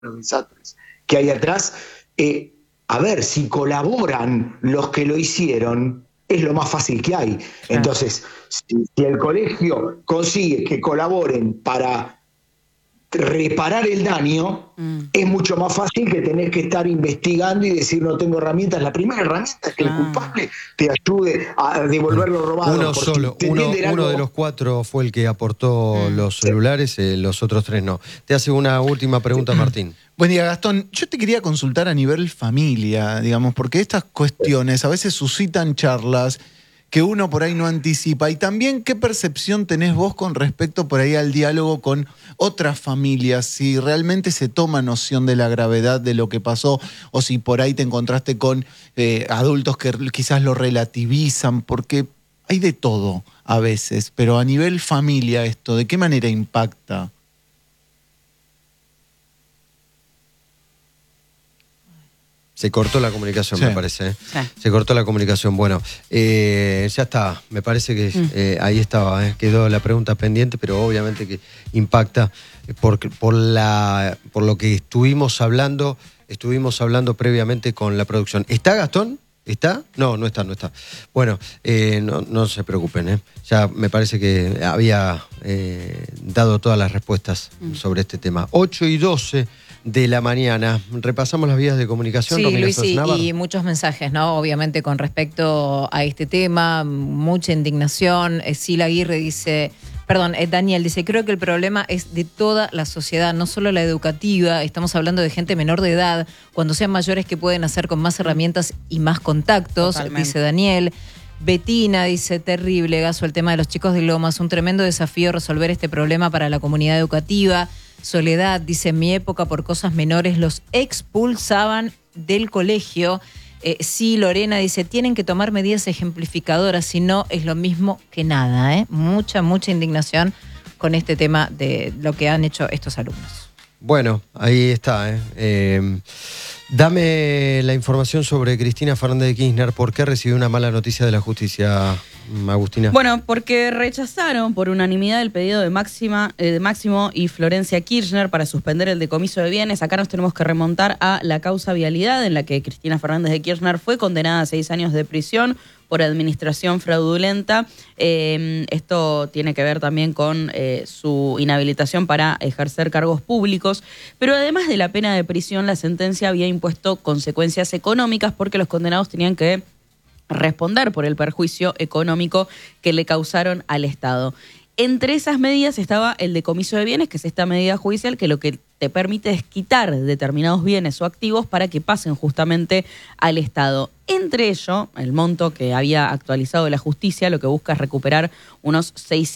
desastres que hay atrás. A ver, si colaboran los que lo hicieron, es lo más fácil que hay. Claro. Entonces, si el colegio consigue que colaboren para reparar el daño, es mucho más fácil que tener que estar investigando y decir no tengo herramientas. La primera herramienta es que el culpable te ayude a devolver lo robado. Uno solo, uno de los 4 fue el que aportó los celulares, los otros 3 no. Te hace una última pregunta, Martín. Buen día, Gastón. Yo te quería consultar a nivel familia, digamos, porque estas cuestiones a veces suscitan charlas que uno por ahí no anticipa. Y también, ¿qué percepción tenés vos con respecto por ahí al diálogo con otras familias? Si realmente se toma noción de la gravedad de lo que pasó o si por ahí te encontraste con adultos que quizás lo relativizan, porque hay de todo a veces. Pero a nivel familia esto, ¿de qué manera impacta? Se cortó la comunicación, sí, me parece. Sí. Se cortó la comunicación. Bueno, ya está. Me parece que ahí estaba. Quedó la pregunta pendiente, pero obviamente que impacta por lo que estuvimos hablando previamente con la producción. ¿Está Gastón? ¿Está? No, no está. Bueno, no se preocupen. Ya me parece que había dado todas las respuestas sobre este tema. 8:12 de la mañana. Repasamos las vías de comunicación. Sí, Romina Luis, Sosnávar. y muchos mensajes, ¿no? Obviamente con respecto a este tema, mucha indignación. Sila Aguirre dice... Daniel dice, creo que el problema es de toda la sociedad, no solo la educativa. Estamos hablando de gente menor de edad, cuando sean mayores, que pueden hacer con más herramientas y más contactos. Totalmente. Dice Daniel. Betina dice, terrible, Gaso, el tema de los chicos de Lomas, un tremendo desafío resolver este problema para la comunidad educativa. Soledad dice, en mi época por cosas menores los expulsaban del colegio. Sí, Lorena dice, tienen que tomar medidas ejemplificadoras, si no es lo mismo que nada. Mucha indignación con este tema de lo que han hecho estos alumnos. Bueno, ahí está. Dame la información sobre Cristina Fernández de Kirchner. ¿Por qué recibió una mala noticia de la justicia, Agustina? Bueno, porque rechazaron por unanimidad el pedido de Máximo y Florencia Kirchner para suspender el decomiso de bienes. Acá nos tenemos que remontar a la causa Vialidad, en la que Cristina Fernández de Kirchner fue condenada a 6 años de prisión por administración fraudulenta. Esto tiene que ver también con su inhabilitación para ejercer cargos públicos, pero además de la pena de prisión, la sentencia había impuesto consecuencias económicas porque los condenados tenían que responder por el perjuicio económico que le causaron al Estado. Entre esas medidas estaba el decomiso de bienes, que es esta medida judicial que lo que te permite es quitar determinados bienes o activos para que pasen justamente al Estado. Entre ello, el monto que había actualizado la justicia lo que busca es recuperar unos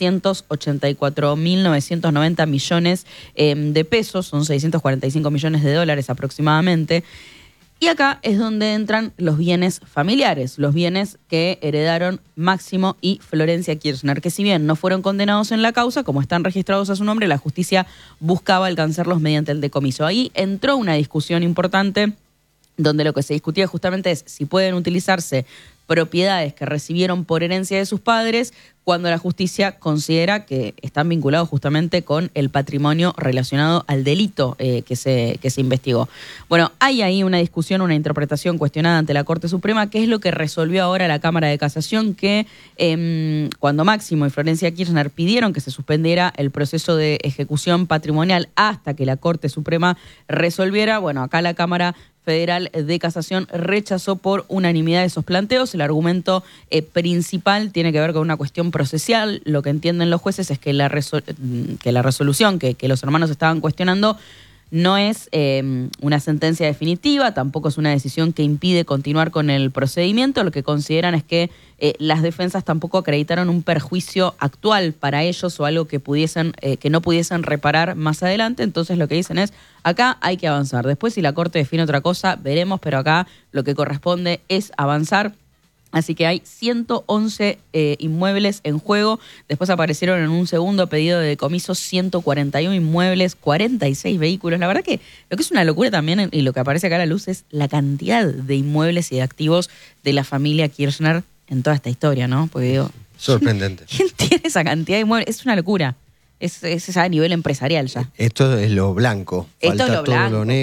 684.990 millones de pesos, son 645 millones de dólares aproximadamente. Y acá es donde entran los bienes familiares, los bienes que heredaron Máximo y Florencia Kirchner, que si bien no fueron condenados en la causa, como están registrados a su nombre, la justicia buscaba alcanzarlos mediante el decomiso. Ahí entró una discusión importante donde lo que se discutía justamente es si pueden utilizarse propiedades que recibieron por herencia de sus padres cuando la justicia considera que están vinculados justamente con el patrimonio relacionado al delito que se investigó. Bueno, hay ahí una discusión, una interpretación cuestionada ante la Corte Suprema, que es lo que resolvió ahora la Cámara de Casación, que cuando Máximo y Florencia Kirchner pidieron que se suspendiera el proceso de ejecución patrimonial hasta que la Corte Suprema resolviera, bueno, acá la Cámara Federal de Casación rechazó por unanimidad esos planteos. El argumento principal tiene que ver con una cuestión procesal. Lo que entienden los jueces es que la resolución que los hermanos estaban cuestionando no es una sentencia definitiva, tampoco es una decisión que impide continuar con el procedimiento. Lo que consideran es que las defensas tampoco acreditaron un perjuicio actual para ellos o algo que no pudiesen reparar más adelante. Entonces lo que dicen es, acá hay que avanzar. Después si la Corte define otra cosa, veremos, pero acá lo que corresponde es avanzar. Así que hay 111 inmuebles en juego. Después aparecieron en un segundo pedido de decomiso 141 inmuebles, 46 vehículos. La verdad que lo que es una locura también, y lo que aparece acá a la luz, es la cantidad de inmuebles y de activos de la familia Kirchner en toda esta historia, ¿no? Porque digo, sorprendente. ¿Quién tiene esa cantidad de inmuebles? Es una locura. Es a nivel empresarial ya. Esto es lo blanco. Esto es Falta lo todo blanco. lo negro.